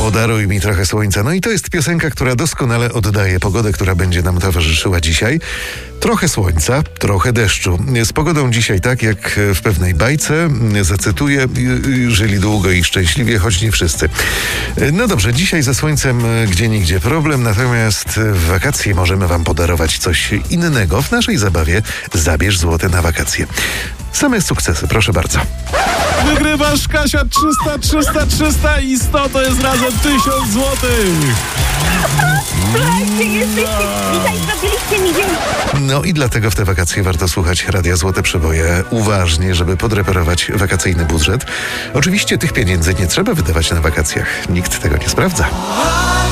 Podaruj mi trochę słońca. No i to jest piosenka, która doskonale oddaje pogodę, która będzie nam towarzyszyła dzisiaj. Trochę słońca, trochę deszczu. Z pogodą dzisiaj tak jak w pewnej bajce. Zacytuję, żyli długo i szczęśliwie, choć nie wszyscy. No dobrze, dzisiaj ze słońcem gdzieniegdzie problem, natomiast w wakacje możemy wam podarować coś innego. W naszej zabawie Zabierz złote na wakacje. Same sukcesy, proszę bardzo. Wygrywasz, Kasia, 300 i 100 to jest razem 1000 złotych. Słuchajcie, jesteście, dzisiaj zrobiliście mi dzień. No i dlatego w te wakacje warto słuchać Radia Złote Przeboje uważnie, żeby podreperować wakacyjny budżet. Oczywiście tych pieniędzy nie trzeba wydawać na wakacjach. Nikt tego nie sprawdza.